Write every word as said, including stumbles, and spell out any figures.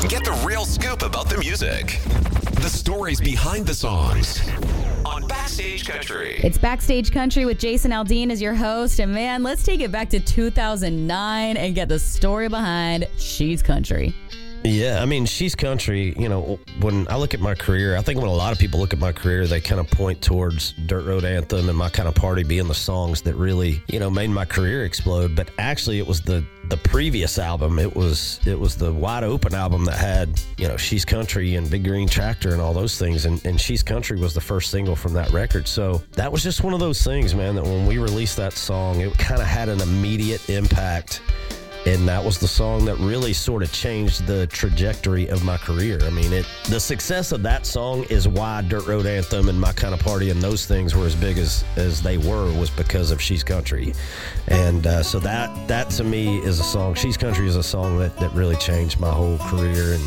Get the real scoop about the music. The stories behind the songs on Backstage Country. It's Backstage Country with Jason Aldean as your host. And man, let's take it back to two thousand nine and get the story behind She's Country. Yeah, I mean, She's Country, you know, when I look at my career, I think when a lot of people look at my career, they kind of point towards Dirt Road Anthem and My Kind of Party being the songs that really, you know, made my career explode. But actually, it was the the previous album. It was it was the Wide Open album that had, you know, She's Country and Big Green Tractor and all those things. And, and She's Country was the first single from that record. So that was just one of those things, man, that when we released that song, it kind of had an immediate impact. And that was the song that really sort of changed the trajectory of my career. I mean, it the success of that song is why Dirt Road Anthem and My Kind of Party and those things were as big as, as they were, was because of She's Country. And uh, so that, that to me is a song, She's Country is a song that, that really changed my whole career and,